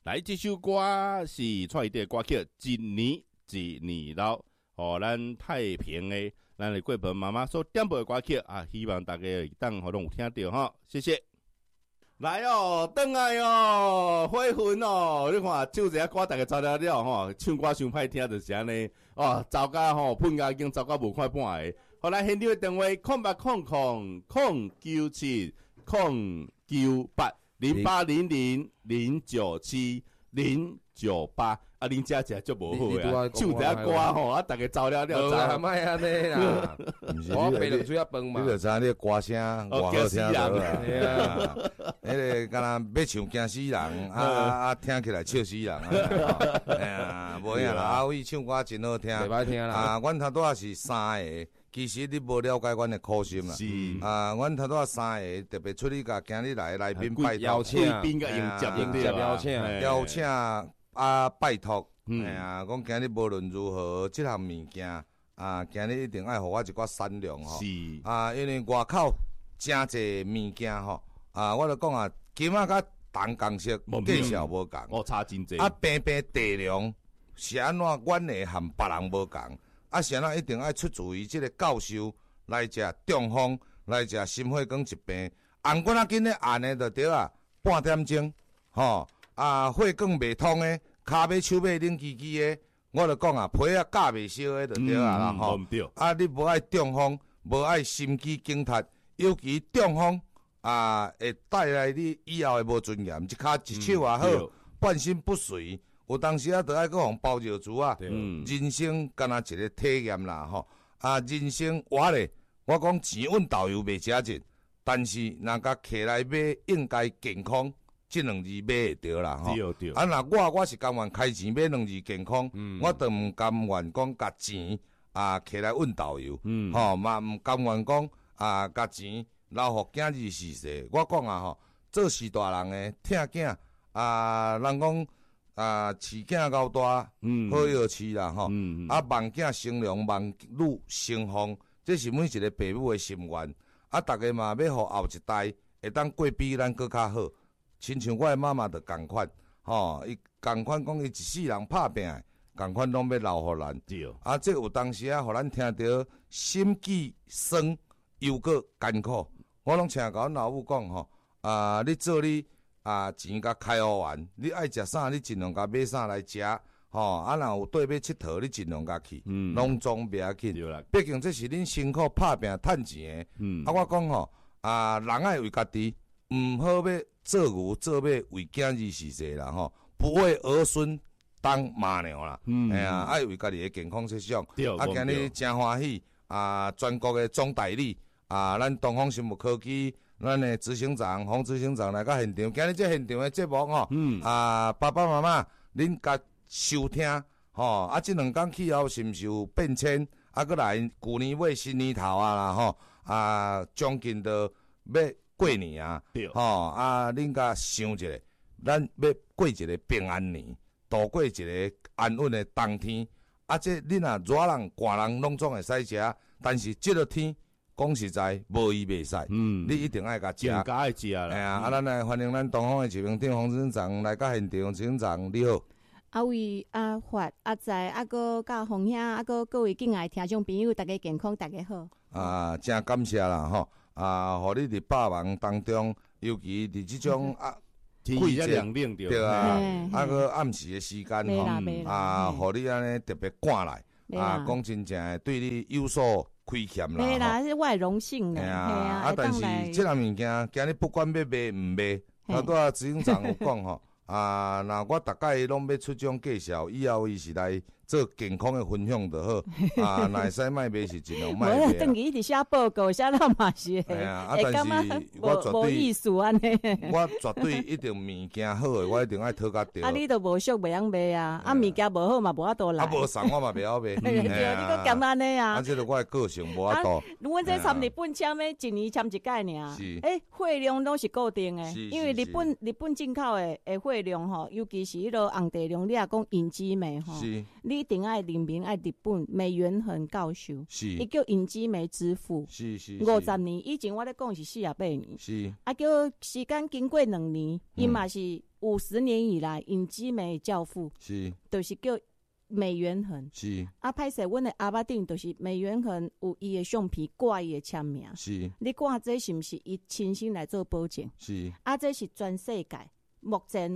来，这首歌是创意的歌曲，一年一年老，互咱太平的咱的贵婆妈妈所点播的歌曲啊，希望大家当互拢有听到哈，谢谢。来哦，转来哦，火魂哦，你看唱一下歌，大家知了了吼，唱歌伤歹听就是安尼哦，走甲吼，喷甲已经走甲无看半个。后来现场的电话08000970970980009798啊，恁遮食足无好啊，唱一下歌吼，啊，大家走了了， 知啊，莫安尼啦，我白两水啊饭嘛， 你就知影你的歌声偌好听着啦，迄个敢若要唱惊死人，听起来笑死人啊，哎呀，无影啦，阿伟唱歌真好听， 袂歹听啦， 啊，阮头拄仔是3个。其实你无了解阮的苦心啦， 是啊，阮头拄仔3个特别出去甲今日来的来宾拜托， 贵宾甲迎接邀请啊拜托，哎呀，讲今日无论如何，即项物件啊，今日一定爱互我一寡善良吼， 是啊，因为外口真侪物件吼，啊，我就讲啊，金仔甲重共色计数无共， 哦，差真济， 啊，平平地量是安怎，阮会含别人无共。啊，是安怎一定爱出自于即个教授来食中风，来食心血管疾病，红棍仔紧咧按的就对啊，半点钟，吼啊，血管未通的，骹尾手尾冷叽叽的，我就讲啊，皮啊甲未烧的就对啊啦，吼、啊，你无爱中风，无爱心肌梗塞，尤其中风啊，会带来你以后的无尊严，一骹一手也好，半身不遂。有当时啊，着爱搁互包尿珠啊，人生敢若一个体验啦吼。啊，人生活咧，我讲钱稳导游袂遮钱，但是若甲摕来买，应该健康，这两字买会着啦吼。 对。 啊，若我是甘愿开钱买两字健康，我着毋甘愿讲甲钱啊摕来稳导游，吼嘛毋甘愿讲啊甲钱留互囝儿逝世。我讲啊吼，做事大人诶，疼囝啊，人讲。啊，饲囝够大，好药饲啦吼。啊，望囝生龙，望女生凤，这是每一个父母的心愿。啊，大家嘛要互后一代会当过比咱搁较好。亲像我的妈妈就共款，吼，伊共款讲伊一世人拍拼的，共款拢要留互咱。啊，这有当时啊，互咱听着心悸酸又搁艰苦。我拢请甲阮老母讲吼，啊，你做你。啊，钱甲开好完，你爱食啥，你尽量甲买啥来食，吼。啊，若有缀要佚佗，你尽量甲去，拢总袂要紧。毕竟这是恁辛苦拍拼趁钱的。啊，我讲吼，啊，人爱为家己，毋好要做牛做马为囝儿逝世啦，吼，不为儿孙当马娘啦。哎呀，爱为家己的健康设想。啊，今日真欢喜，啊，全国的总代理，啊，咱东方生物科技。咱的执行长黄执行长来到现场，今日这现场的节目吼，啊，爸爸妈妈，恁甲收听吼，啊，这2天气候是毋是有变迁？啊，搁来旧年尾新年头啊啦吼，啊，将近都要过年啊，吼，啊，恁甲想一下，咱要过一个平安年，度过一个安稳的冬天，啊，这恁若热人寒人拢总会使食，但是这个天。讲实在，无伊袂使，你一定爱甲食， 更加爱食啦。 哎呀，啊，咱来欢迎咱东方的疾病店黄执行长来到现场，执行长你好。 阿伟、阿发、阿财、阿哥、甲洪兄、阿哥各位敬爱听众朋友，大家健康，大家好。 啊，真感谢啦吼！啊，互你伫百忙当中，尤其伫即种天气遮凉冷对啊，啊个暗时的时间吼，啊，互你安尼特别赶来，啊，讲真正的对你有所。亏欠啦， 对啦，是我的荣幸啦。 啊，但是这项物件，今日不管要卖唔卖，我拄啊执行长有讲吼，啊，那我大概拢要出种介绍，以后伊是来做健康的分享就好。啊，若会使卖卖是尽量卖。 我等于一直写报告，写到嘛是。 哎呀，啊，但是我绝对意思安尼。 我绝对一定物件好的，我一定爱讨较着。 啊，你都无俗袂晓卖啊，啊，物件无好嘛，无法度来。 啊，无送我嘛袂晓卖。 对，你搁兼安尼啊？ 啊，这个我的个性无法度。 阮这参日本签的，一年签一届尔。 是。 货量拢是固定的，因为日本进口的货量吼，尤其是迄个红地量，你若讲引基美吼，你一定爱人民爱日本美元很高收，伊叫引基美支付， 是 50年以前我咧讲是48年， 是啊叫时间经过2年，伊嘛是 50年以来隐基酶教父， 是， 就是叫美元恒。 是。 歹势，阮的阿爸顶就是美元恒有伊的相片挂伊的签名。 是。 你看这是毋是伊亲身来做保证？ 是。 这是全世界目前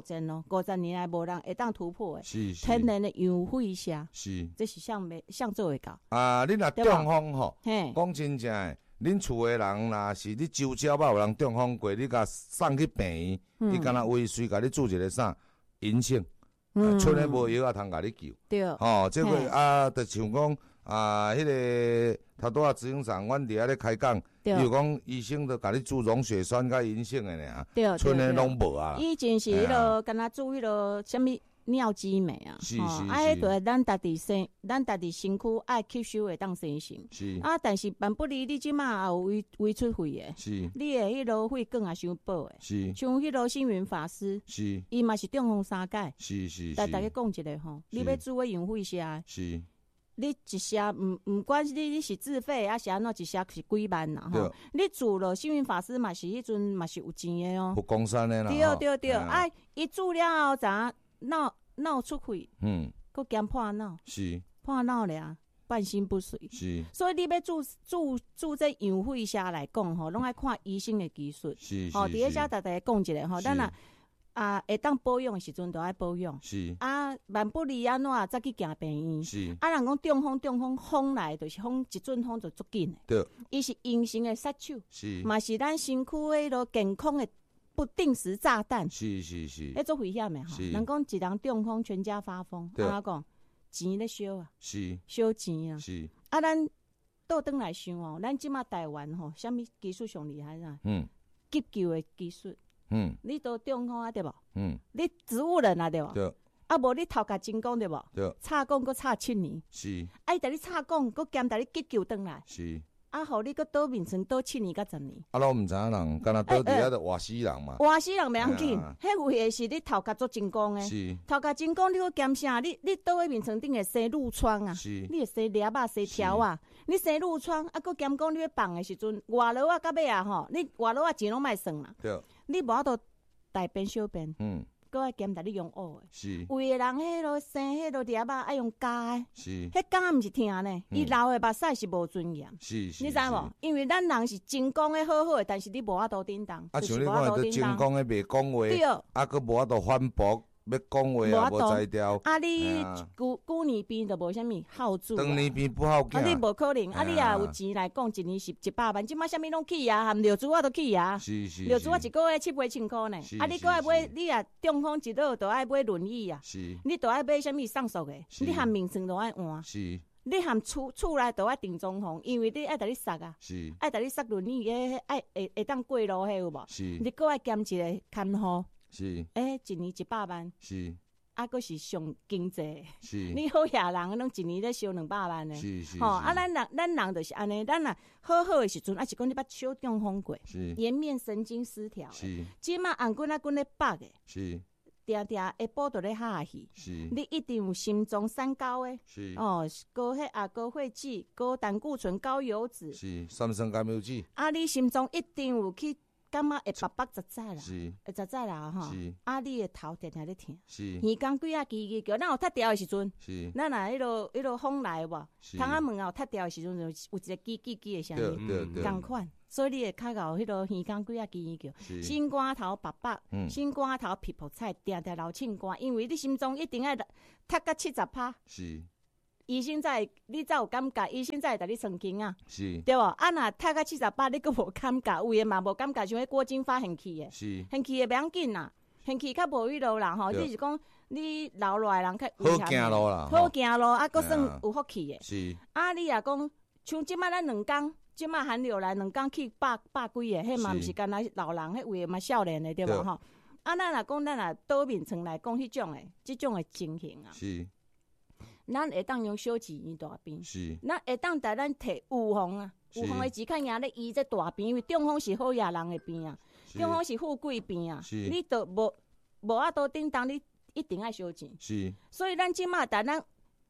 50年来无人会当突破的。 是。 天然的氧气社。 是。 这是像做会到。 你若中风吼，讲真正的。恁厝的人若是你周遭捌有人中风过，你甲送去病院，伊敢若为随甲你做一个啥阴性，剩的无药通甲你救。 对。 这个就像讲迄个头拄执行长，阮伫遐咧开讲，比如讲医生都甲你做溶血栓甲阴性的尔，剩的拢无啊。 以前是迄落敢若做迄落啥物尿激酶啊， 是。 迄个咱家己身躯爱吸收会当生成。 是。 但是万不离你即马也有胃出血的。 是。 你的迄落血管也伤薄的。 是。 像迄落星云法师。 是。 伊嘛是中风3届。 是。 大家讲一个吼，你要煮个氧气社。 是。 你一下唔管你是自费是安怎，一下是几万啦吼。你煮了星云法师嘛是迄阵嘛是有钱的哦。 佛光山的啦。 对，伊煮了后咋脑出血，佮兼破脑， 是破脑了，半身不遂， 是。 所以你要做这氧气社来讲吼，拢爱看医生的技术， 是。 伫咧遮大家讲一下吼，咱会当保养的时阵，都爱保养， 是。 万不离安怎再去行病院， 是。 人讲中风来，就是风一阵风就足紧的， 对， 伊是隐形的杀手， 是， 嘛是咱身躯迄落健康的。不定时炸弹， 是， 迄做危险的吼。人讲一人中风，全家发疯。安怎讲？钱咧烧啊， 是， 烧钱啊。 是。 咱倒转来想哦，咱即马台湾吼，啥物技术上厉害啊？急救的技术。你都中风啊，对无？你植物人啊，对无？ 对。 无你头壳真讲对无？ 对。 插管佫插7年。 是。 带你插管，佫兼带你急救转来。 是。 互你佫倒眠床倒7年到10年。 拢毋知影人，敢若倒伫遐就活死人嘛。 活死人袂要紧，迄为的是你头壳做真功诶。 是。 头壳真功，你佫兼啥？你倒喺眠床顶会生褥疮啊？ 是。 你会生粒啊、生条啊？你生褥疮，佫兼讲你要放诶时阵，外劳啊、到尾啊吼，你外劳啊钱拢莫算啦。 对。 你无法度大便小便。佫爱兼带你用学诶。 是。 有诶人迄落生迄落粒啊爱用夹诶。 是。 迄夹毋是疼呢，伊流诶目屎是无尊严。 是。 你知无？因为咱人是真讲诶好好诶，但是你无法度叮当。 像你讲诶，真讲诶袂讲话，佫无法度反驳。要讲话也无才调。 你旧年病就无啥物好处。 当年病不好惊。 你无可能。你也有钱来讲，一年是100万，即摆啥物拢起啊，含尿珠啊都起啊。 是。 尿珠啊一个月7-8千块呢。你搁爱买，你也中风一落，都爱买轮椅啊。 是。 你都爱买啥物上诉的？你含名称都爱换。 是。 你含厝内都爱定装潢，因为你爱带你塞啊。 是。 爱带你塞轮椅，会当过路迄有无？ 是。 你搁爱兼一个看护。 是。 一年100万。 是。 佫是上经济， 是。 你好野人拢一年咧烧200万呢， 是。 咱人就是安尼，咱若好的时阵，是讲你捌小中风过， 是。 颜面神经失调， 是。 即马红棍咧北的， 是。 定下晡就咧下去， 是。 你一定有心脏三高的， 是。 高高血脂、高胆固醇、高油脂， 是。三酸甘油脂， 你心脏一定有去。感觉会白杂杂啦，会杂杂啦吼。你的头定定咧疼，耳讲几啊叽叫，咱有塌掉的时阵，咱若迄落风来无，窗仔门有塌掉的时阵，就有一个叽叽叽的声音，共款。所以你会较有迄落耳讲几啊叽叫，心肝头白白，心肝头皮泡菜，定定流凊肝，因为你心脏一定要塌到70%。 是。 医生你才有感觉，医生才会带你算经啊， 是， 对无？若塌到70%，你佫无感觉，有诶嘛无感觉，像迄郭金发现去诶，现去诶袂要紧啦，现去较无迄落啦吼。你是讲你留落来人较好行路啦， 好行路，佫算有福气诶。 是。 你也讲像即摆咱2工，即摆寒流来2工去百几个，迄嘛毋是干那老人，迄位嘛少年诶，对无吼？咱若讲咱若倒面床来讲，迄种诶，即种诶情形啊。 是。 咱会当用小钱大病， 是。 咱会当带咱摕预防啊，预防的钱较赢咧医这大病，因为中风是好野人的病啊，中风是富贵病啊，你都无法度叮当，你一定爱小钱。 是。 所以咱即马带咱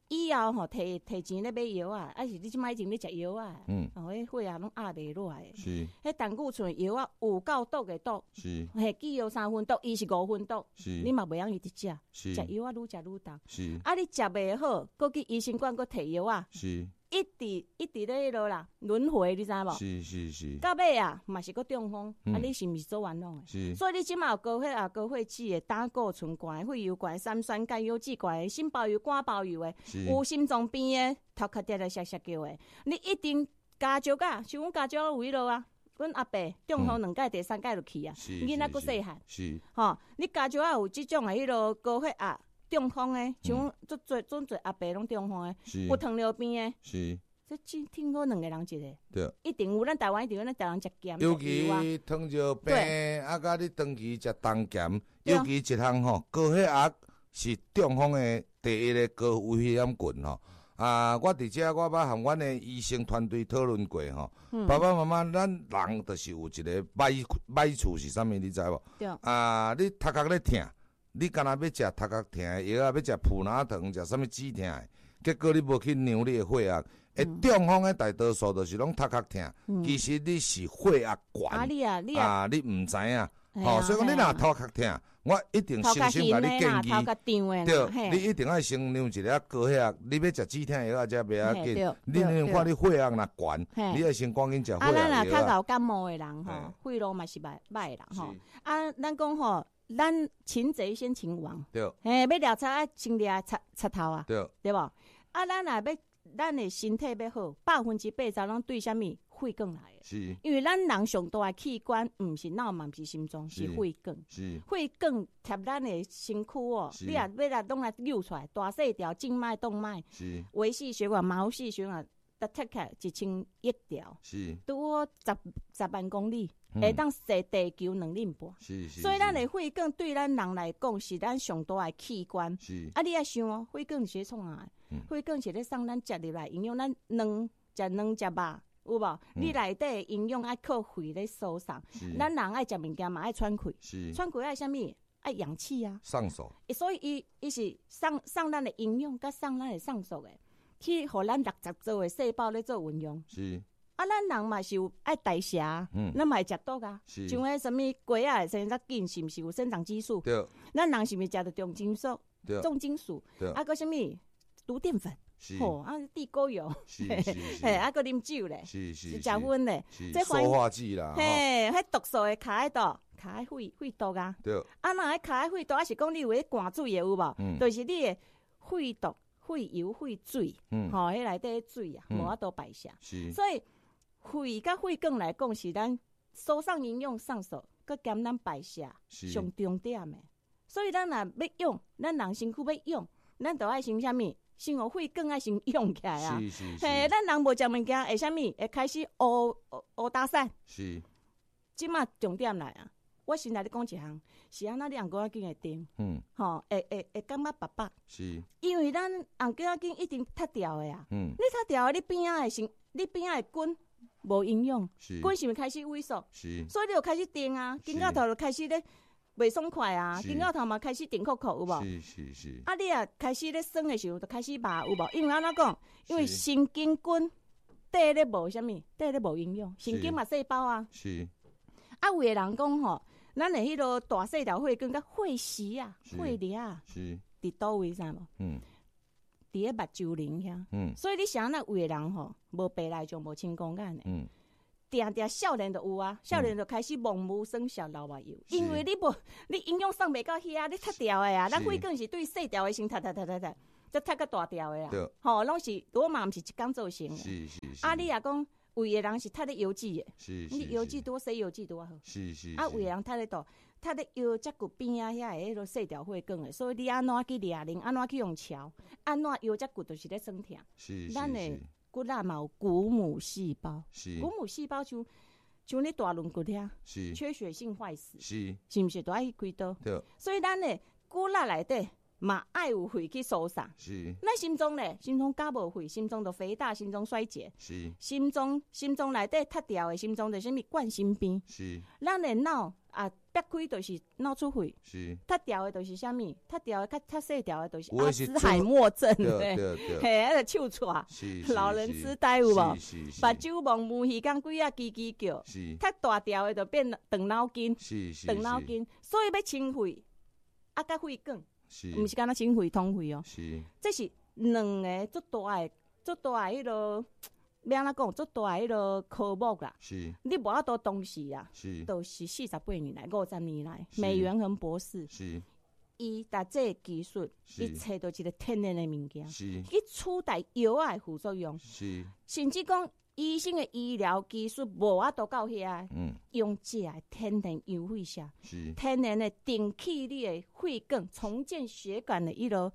以后吼摕钱咧买药啊，还是你即摆前咧食药啊？迄血啊拢压袂落来。 是。 迄胆固醇药啊有够毒的毒。 是。 既有3分毒，伊是5分毒。 是。 你嘛袂用伊直食。 是。 食药啊，愈食愈重。 是。 啊，你食袂好，搁去医生馆搁摕药啊。 是。 一直咧迄落啦，轮回，你知无？ 是。 到尾啊，嘛是搁中风，你是毋是做完拢诶？ 是。 所以你即马有高血压、高血脂诶、胆固醇高、血油高、三酸甘油脂高、心包油、肝包油诶，有心脏病诶，头壳跌来削削叫诶，你一定加足啊，像阮加足有迄落啊，阮阿伯中风2届、第3届就去啊，囡仔搁细汉， 是， 吼，你加足有即种诶迄落高血压。中风诶，像准侪阿伯拢中风诶，有糖尿病诶， 是， 这听过2个人一个， 对， 一定有咱台湾一定有咱台湾食咸， 尤其糖尿病，啊，甲你长期食重咸，尤其一项吼，高血压是中风诶第一个高危险群吼。啊，我伫遮我捌和阮诶医生团队讨论过吼，爸爸妈妈，咱人就是有一个歹处是啥物，你知无？ 对， 啊，你头壳咧疼。你干若要食头壳疼的药啊，要食普拿疼，食啥物止疼的，结果你无去量你的血压，中风的大多数就是拢头壳疼，其实你是血压悬，你毋知影，吼，所以讲你若頭壳疼，我一定先甲你建議，對，你一定要先量一個高血壓，你要食止疼藥啊，才袂要緊，你看你血壓若懸，你要先趕緊食血壓藥。 咱若較有感冒的人吼，血路嘛是歹人吼，咱講吼。咱擒贼先擒王， 对， 要掠贼啊，先掠贼头啊，对无？啊，咱的身体要好，80%拢对啥物血管来的， 是， 因为咱人上大的器官，毋是脑嘛，毋是心脏，是血管， 是， 血管贴咱的身躯哦，你若要来拢来扭出来，大细条静脉、动脉， 是， 微细血管、毛细血管，都贴起来1001条， 是， 拄好10万公里。会当洗地球2厘半，所以咱的血管对咱人来讲是咱上大的器官。啊，你也想哦，血管是创啊？血管是咧送咱食入来营养，咱食肉有无？你内底的营养爱靠血咧输送，咱人爱食物件嘛爱喘气，喘气爱啥物？爱氧气啊。 上手。 所以伊是送咱的营养，甲送咱的上手的，去互咱60组的细胞咧做运用。 是。 啊，咱人嘛是有爱代谢，咱嘛会食毒啊。像迄什么鸡仔生长紧，是毋是有生长激素？ 对。 咱人是毋是食着重金属？ 对。 重金属。 对。 啊，搁什么毒淀粉？ 吼， 啊，地沟油。 是。 啊，搁啉酒咧。 是。 食薰咧。 这塑化剂啦。 嘿，迄毒素会卡喺倒，卡喺肺毒啊。 对。 啊，若喺卡喺肺毒，还是讲你有迄灌水的有无？就是你的肺毒、肺油、肺水，吼，迄内底水啊，无法度排泄。 是。 所以。血甲血管来讲是咱输送营养上手，佮兼咱排泄上重点的。所以咱若要用，咱人身躯要用，咱就爱先啥物？先互血管爱先用起来啊！嘿，咱人无食物件会啥物？会开始乌打散。是。即马重点来啊！我先来你讲一项，是安那你红果仔筋会定？吼，会感觉白白。是。因为咱红果仔筋一定塌掉的啊！你塌掉，你边仔会滚。无营养，筋是咪开始萎缩？是，所以你就开始定啊，筋骨头就开始咧袂爽快啊，筋骨头嘛开始定扣扣有无？是。啊，你啊开始咧酸的时候就开始麻有无？因为安怎讲？因为神经根底咧无啥物，底咧无营养，神经嘛细胞啊。是。啊，有的人讲吼，咱的迄落大细条血管甲血丝啊、血粒啊，是伫倒位知无？伫咧目睭鳞遐，所以你想那有的人吼，无白内障，无青光眼的，定少年就有啊，少年就开始盲目生小老目睭，因为你营养送袂到遐，你塌掉的啊，咱血管是对细条的先塌，则塌到大条的啊，吼，拢是多嘛，毋是一工造成的。是。啊，你也讲有的人是塌咧油脂的，你油脂多，洗油脂多好。是。啊，有的人塌咧倒。它的腰脊骨边啊，遐个迄落细条血管的，所以你安怎去抓铃，安怎去用桥，安怎腰脊骨就是咧酸痛。是。咱的骨仔嘛有骨母细胞，骨母细胞像你大轮骨遐，缺血性坏死，是毋是都爱去开刀？对。所以咱的骨仔内底嘛爱有血去疏散。 是。 咱心脏咧，心脏加无血，心脏就肥大，心脏衰竭。 是。 心脏内底塌掉的心脏就是啥物冠心病。 是。 咱的脑啊，裂开就是脑出血。 是。 塌掉的就是啥物？塌掉的较细条的就是阿兹海默症。 对， 嘿，迄个手喘。 是。 老人痴呆有无？ 是。 目睭蒙雾，耳根几啊叽叽叫。 是。 太大条的就变长脑筋。 是。 长脑筋，所以要清肺，啊，甲肺管。 是， 毋是干那清肺通肺哦。 是， 这是两个足大的迄落，要安怎讲？足大的迄落科目啦。是，你无法度当时啊，是，都是48年来、50年来，美元恒博士是，伊达这技术，伊找到一个天然的物件，是，去取代药的副作用，是，甚至讲医生的医疗技术无法度到遐，用这天然油肺下，天然的顶起你的血管，重建血管的迄落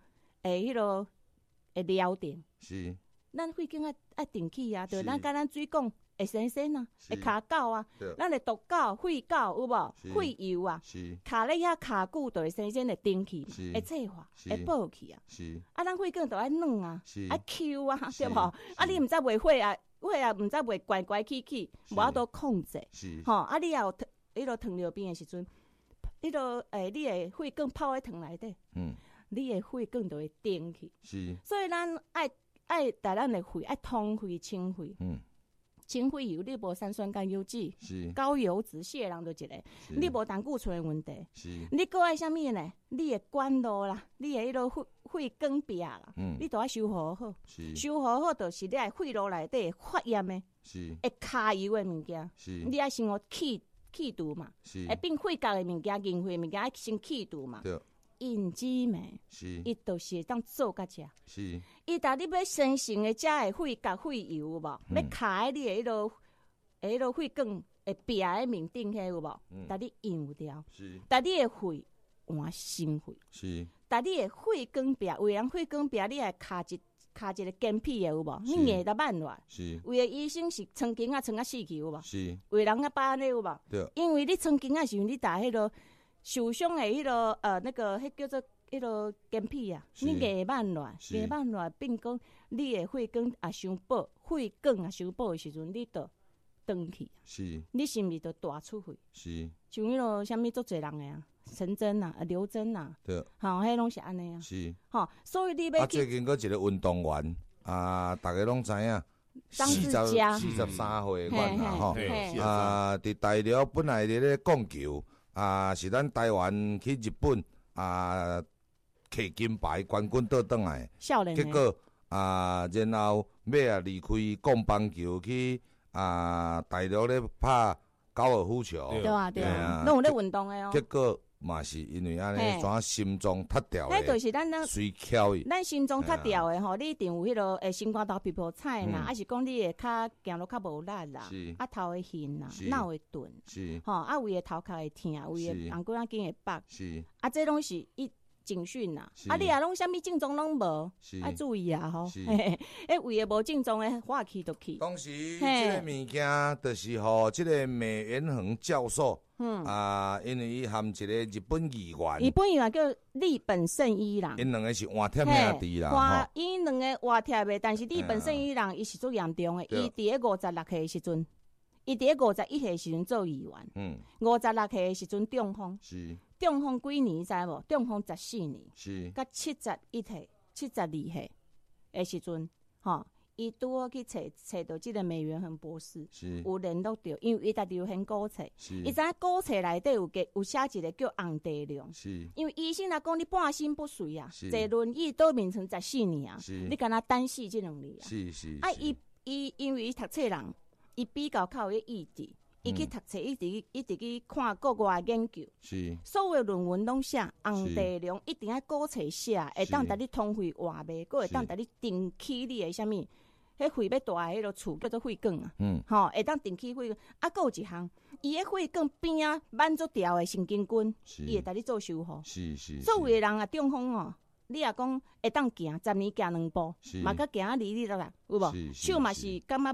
疗程。是，咱血管爱顶起啊，对，咱甲咱水讲会生生啊，会卡垢啊，咱的毒垢、血垢有无？血油啊，卡咧遐卡久就会生生的顶起，会脆化，会爆起啊。是，啊，咱血管就爱软啊，爱 Q 啊，对无？啊，你毋知袂血啊？血啊，毋知袂怪怪起起，无法度控制。是，吼，啊，你也有迄落糖尿病的时阵，迄落你的血管泡在糖内底，你的血管就会顶起。是，所以咱爱带咱的肺爱通肺清肺。清肺油，你无三酸甘油酯，高油脂血人就一个，你无胆固醇的问题，你搁爱啥物呢？你的管路啦，你的迄落血管壁啦，你都要修复好。修复好就是你的血路内底发炎的，会卡油的物件，你爱先学气度嘛，会变血角的物件、凝血的物件爱先气度嘛。引子酶，伊就是会当做甲遮。是，伊逐你要生成的遮的血角、血油有无？要卡在你的迄落血管会壁的面顶遐有无？逐你用掉。是，逐你的血换新血。是，逐你的血管壁，为人血管壁你爱卡一个间皮的有无？你硬得慢落。是，为了医生是穿筋啊穿啊死去有无？是，为人啊把安尼有无？对，因为你穿筋啊时阵你打迄落。受伤的迄落迄叫做迄落间皮啊，你硬慢落，变讲你的血管也伤薄，血管也伤薄的时阵，你就断去。是，你是毋是就大出血？是，像迄落啥物足侪人的啊，陈真啊、刘真啊，对，吼，迄拢是安尼啊。是，吼，所以你要最近佫一个运动员啊，大家拢知影。43岁款啦吼，伫大陆本来伫咧讲球。是咱台湾去日本摕金牌冠军倒转来，结果然后要离开讲棒球去大陆咧拍高尔夫球， 对啊，拢有咧运动诶哦。 结果嘛是因为安尼，怎心脏塌掉诶， 迄就是咱随巧伊。 咱心脏塌掉诶吼，你一定有迄落心肝头皮肤菜啦，还是讲你会较行路较无力啦，头会晕啦，脑会钝，吼胃的头壳会痛，胃的红骨仔筋会爆，这拢是一警讯啦。你也拢啥物症状拢无，要注意啊吼。胃的无症状诶，化气就去。 当时这个物件就是互这个美元恒教授。因为伊含一个日本议员， 叫立本胜一郎， 因两个是换贴兄弟啦， 因两个换贴的，但是立本胜一郎伊是最严重的，伊伫个56岁的时阵，伊伫个51岁的时阵做议员，56岁的时阵中风，中风几年知无？中风14年，甲71岁、72岁的时阵，吼。伊拄好去找到即个美元恒博士，有联络到，因为伊逐日有很古册，伊知影古册内底有写一个叫红地量，因为医生来讲你半身不遂啊，坐轮椅倒眠床14年啊，你敢若等死即2年啊？伊因为伊读册人，伊比较较有意志，伊去读册，一直去看国外研究，所有论文拢写红地量，一定要古册写，会当逐日通肺活脉，佫会当逐日定起你的啥物。迄肺要大诶，迄落厝叫做血管啊，吼，会当定期血管。佫有一项，伊诶血管边啊挽足条诶神经根，伊会逐日做修复。所有诶人啊，中风哦，你若讲会当行10年行2步，嘛甲行啊离落来，有无？手嘛是感觉袂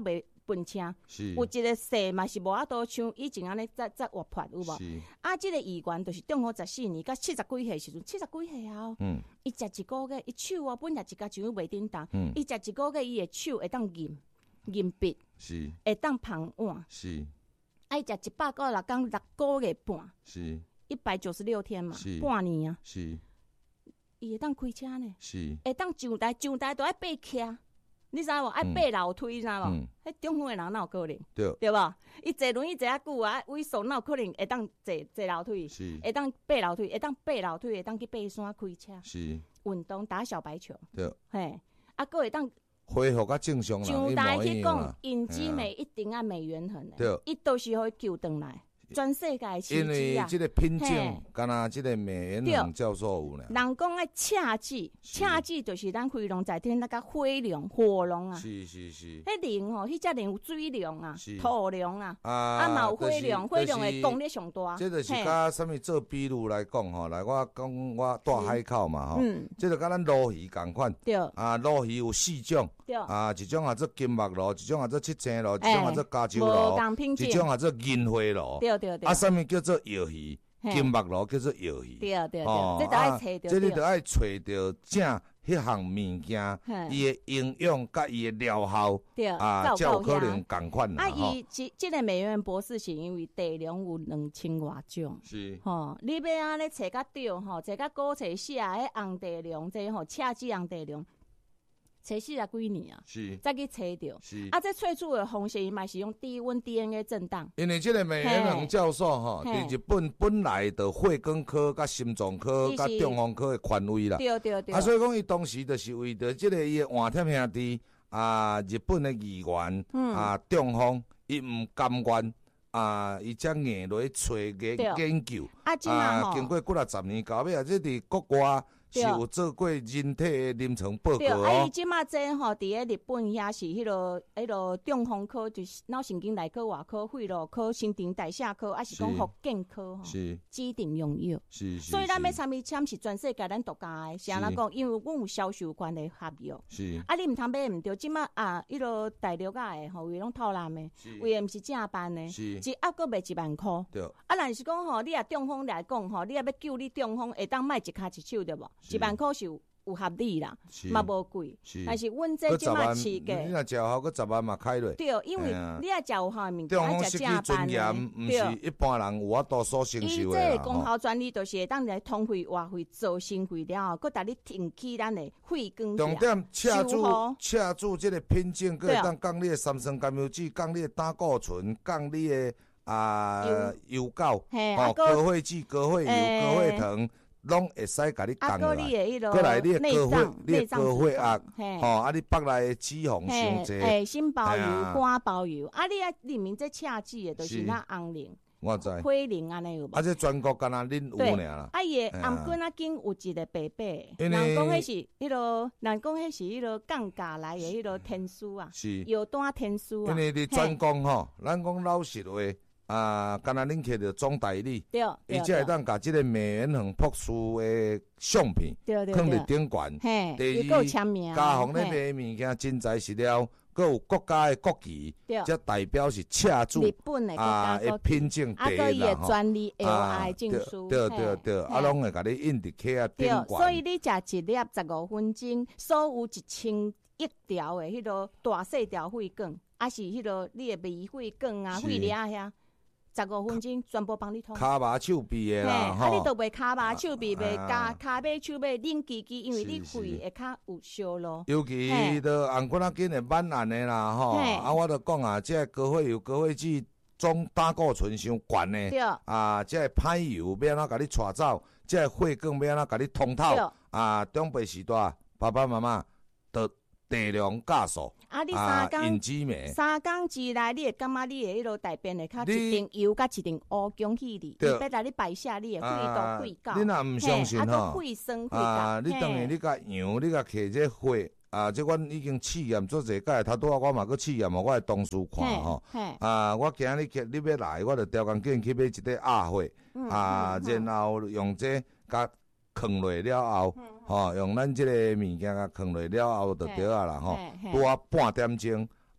粪车， 是有一个细嘛是无法度像以前安尼再活泼有无？啊，即个议员就是中华14年到70几岁时阵，70几岁啊，伊食一个月，伊手啊本来一家上袂叮当，伊食一个月，伊的手会当银笔， 是会当捧碗， 是， 啊，伊食196天6个月半， 是 196天嘛， 是半年啊， 是， 伊会当开车呢， 是会当上台都爱爬徛。你知无？爱爬楼梯，你知无？迄中风的人哪有可能？对无？伊坐轮椅坐啊久啊，萎缩哪有可能会当坐楼梯？会当爬楼梯，会当爬楼梯，会当去爬山开车。 是运动打小白球。 对。 嘿，啊，佫会当恢复较正常啦。 上台去讲，尹基美一定要美元恒的。对。伊都是互伊救回来。全世界的奇迹啊！ 因为这个品种，敢若这个美元恒教授有呢。 人讲爱赤字，赤字就是咱飞龙在天那个火龙、火龙啊。 是。 迄龙吼，迄只龙有水龙啊，土龙啊，啊嘛有火龙，火龙的功力上大。 这就是甲什么做比如来讲吼，来我讲我住海口嘛吼，这就甲咱鲈鱼共款。对。啊，鲈鱼有4种。对。啊，一种做金目鲈，一种做七星鲈，一种做加州鲈，一种做银花鲈。对。啊，什么叫做药鱼？金目鲈叫做药鱼。 对，这就爱找着。 这你就爱找着正迄项物件，伊的营养甲伊的疗效，啊，才有可能共款啦。 啊，伊这个美元博士是因为地量有2000多种。 是。 吼，你要安尼找较对吼，找较古找写迄红地量，这吼赤字红地量。找40几年啊，再去找到。啊，这萃取的方式伊嘛是用低温 DNA 震荡。 因为这个美元恒教授吼，伫日本本来的血管科、甲心脏科、甲中风科的权威啦。对。啊，所以讲伊当时就是为着这个伊的换贴兄弟啊，日本的议员啊，中风伊唔甘愿啊，伊才硬落去找研究啊，经过几60年到尾啊，这伫国外。是有做过人体的临床报告对，啊，伊即马这吼，伫咧日本遐是迄落中风科，就是脑神经内科、外科、肺痨科、新陈代谢科，还是讲福建科吼，指定用药。所以咱要参与签是全世界咱独家的，是安怎讲？因为阮有销售关的合约。啊，你毋通买毋着，即马啊，迄落大陆的吼，为拢偷懒的，为毋是正版的，一压阁卖1万块。对。啊，若是讲吼，你若中风来讲吼，你若要救你中风，会当卖一骹一手对无？1万块是有合理啦，嘛无贵。但是阮这即马饲价， 你若食好，佮10万嘛开落。 对，因为你若食有效的物件， 要食正版的，毋是一般人有法度所承受的。伊这功效专利就是会当来通肺、活肺、做心肺了后，佮带你挺起咱的肺功。 重点赤子这个品种，佮会当降你的三酸甘油酯，降你的胆固醇，降你的油膏，高血脂、高血油、高血糖。拢会使甲你降落来，过来你的高血压，吼，啊你腹内的脂肪伤济， 心包油、肝包油，啊你啊里面这赤子的，就是那红磷、 我知灰磷安尼有无？ 啊这全国敢若恁有尔啦。 啊伊的红棍啊筋有一个白白，人讲迄是迄落，人讲迄是迄落降价来的迄落天书啊，有单天书啊。 因为你专讲吼，咱讲老实话。啊，敢若恁摕着总代理，伊才会当甲即个美元恒博士的相片放伫顶悬。第二，加防咧卖物件真材实料，佮有国家的国旗，则代表是赤子的品种第一啦吼。 专利 LI 证书， 对，啊，拢会甲你印伫客啊顶悬。 所以你食一粒15分钟，所有1000亿条的迄落大细条血管，啊是迄落你的微血管啊、血粒遐。15分钟全部帮你通。 骹麻手臂的啦， 啊，你都袂骹麻手臂，袂加骹尾手尾冷叽叽，因为你肺会较有烧咯。 尤其都红骨仔筋会蛮难的啦，吼。啊，我都讲啊，这高血油、高血脂、总胆固醇伤悬的，啊，这歹油要安怎甲你带走？这血管要安怎甲你通透？啊，长辈时代，爸爸妈妈都大量加速。 啊，你 3工之内，你会感觉你的迄落大便会较一定油，甲一定乌，恭喜你！你要来你摆下你的肺都肺高， 你若毋相信吼， 肺酸肺高，你当然你甲羊，你甲摕这血啊，这阮已经试验做侪届，头拄仔我嘛去试验嘛，我的同事看吼，啊，我今日你要来，我就调工建去买一块鸭血，啊，然后用这甲放落了后，用咱这个物件甲放落了后就对啊啦吼，拄啊半点钟。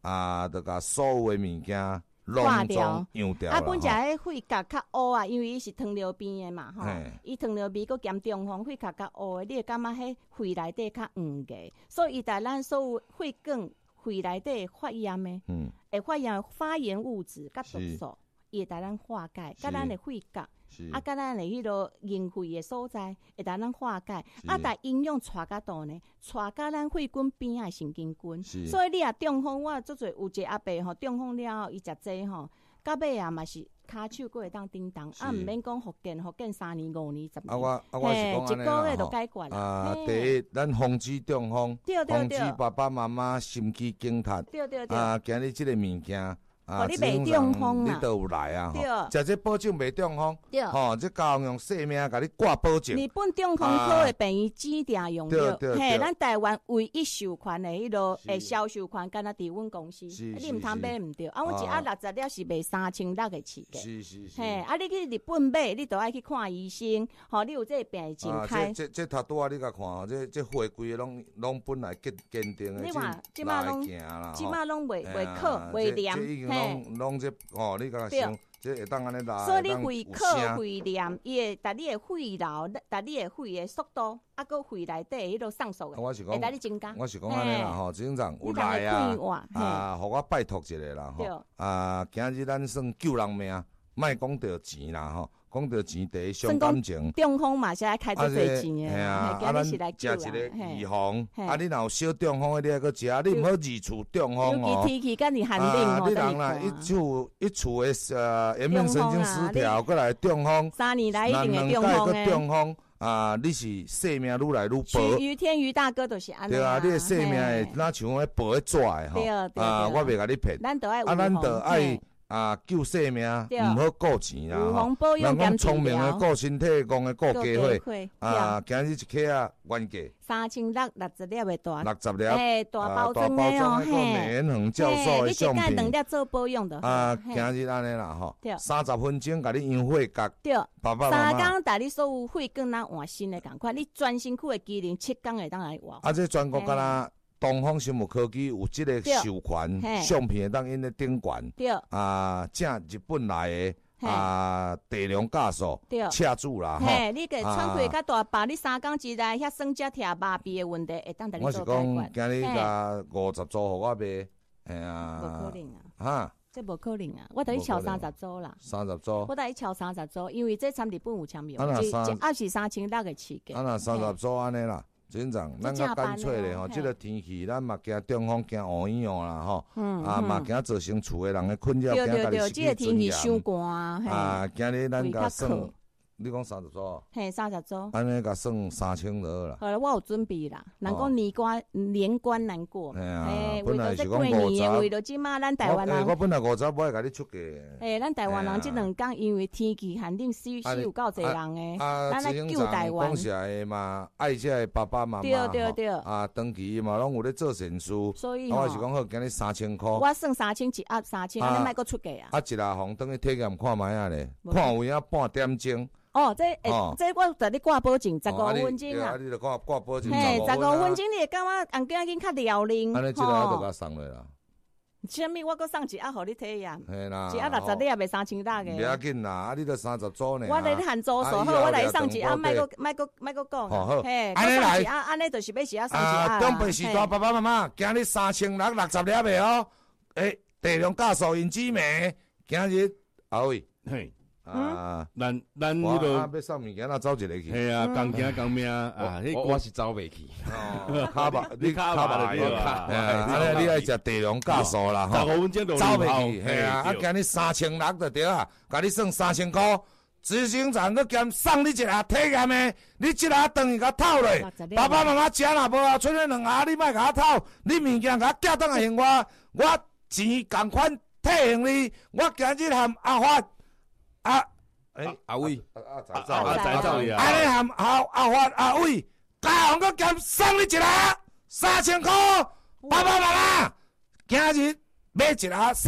就甲所有诶物件拢总扬掉啦。 本食迄血角较乌啊，因为伊是糖尿病诶嘛，吼，伊糖尿病佫兼中风，血角较乌诶，你会感觉迄血内底较黄个，所以在咱所有血管、血内底发炎诶，会发炎物质甲毒素，伊会在咱化解，甲咱诶血角。甲咱的迄落凝血的所在，会当咱化解。但营养带甲倒呢，带甲咱血管边仔神经菌。所以你中风，我做做有一个阿伯吼，中风了后，伊食济吼，到尾嘛是骹手佫会当叮当，毋免讲复健3年5年10年， 我是一个月就解决啦。 第一，咱防止中风，防止爸爸妈妈心肌梗塞。今日即个物件。 你袂中风你都有来啊！食这保证袂中风，这高用性命甲你挂保证。 日本中风科的病院指定用药，嘿，咱台湾唯一授权的迄落销售权，敢若伫阮公司，你毋通买毋对。阮一盒60粒是卖3600个起价。是。嘿，你去日本买，你都爱去看医生，你有这个病情开。 这头拄仔你甲看，这血规个拢本来坚定的， 你看，即马拢袂靠袂黏。 拢这你甲想，这会当安尼拉。 所以你会靠会念，伊会达你的肺流，达你的肺的速度，佮肺内底迄落上诉的，会达你增加。 我是讲安尼啦，执行长有来互我拜托一下啦，今日咱算救人命，莫讲着钱啦，讲到钱第一上感情， 中风嘛是爱开最多钱的， 咱食一个预防，你若有小中风的，你还佫食，你毋好二厝中风尤其天气甲你寒冷你人啦，一厝的颜面神经失调，佫来中风 ，3年来一定会中风的。 中风你是性命愈来愈薄。 于天于大哥都是安尼。 对啊，你的性命会哪像迄薄的纸的吼，我袂甲你骗。 咱都爱咱都爱。救性命，毋好顾钱啦。人讲聪明的顾身体，戆的顾家伙。今日一克原价 3660粒的大 ，60粒， 大包装的哦，嘿。连教授的相片。 你2粒做保养的。 今日安尼啦吼，30分钟甲你养血角。 对。 爸爸妈妈。3工带你所有血管咱换新的共款，你全身躯的机能7工会当来换。 这全国敢若。东方生物科技有即个授权，相片当因咧顶悬，正日本来的大量教授车主啦， 嘿，你个喘气较大把，你3工之内遐酸涩疼麻痹的问题会当带你做解决。 我是讲，今日甲50组互我卖， 无可能啊！ 这无可能啊！我带你敲30组啦 ，30组， 我带你敲30组，因为这参日本有签约，一盒是3600个起价。 若30组安尼啦。执行长，咱较干脆咧吼，即个天气咱嘛惊中风、惊乌烟哦啦吼，嘛惊造成厝诶人诶困扰，惊家己失去尊严。今日咱甲算，你讲30组？ 嘿，30组。 安尼甲算3000就好啦。 好啦，我有准备啦。人讲年关难过， 本来是讲 50，为着即马咱台湾人。 我本来50，我会甲你出价。 咱台湾人即2工因为天气寒冷，死有够侪人诶，咱来救台湾。 讲实诶嘛，爱遮诶爸爸妈妈。 对。 长期嘛拢有咧做善事。 所以我是讲好，今日3000块。 我算3000一盒3000，安尼莫阁出价啊。 一下红等去体验看卖啊咧，看有影半点钟。 这我带你挂保证15分钟啊！ 你著挂保证 15分钟，你会感觉红景较撩人。 安尼即个就甲送落啦。 啥物？我阁送一盒互你体验。 嘿啦， 一盒60粒卖3600个。 不要紧啦，你著30组呢。 我来含租数好，我来送一盒，莫阁讲。 好， 嘿， 安尼来， 安尼就是要送一盒。 长辈时代爸爸妈妈，今日3660粒的哦。大量教授因姊妹，今日阿伟。 嘿。 咱迄落要送物件，走一个去。 系啊，共惊共命我是走袂去。 卡巴，你卡巴对啦。安尼你爱食大量教授啦，吼。 15分钟就走袂去。系啊，今日3600就对啊，甲你算3000块。执行长佮兼送你一盒体验的，你一盒等于甲透落。爸爸妈妈食若无啊，剩迄2盒你莫甲我透，你物件甲寄倒来还我钱共款退还你。我今日含阿发。 阿伟， 仔走呀！ 安尼含阿发阿伟，加红个兼送你一盒3000块，爸爸妈妈，今日买一盒。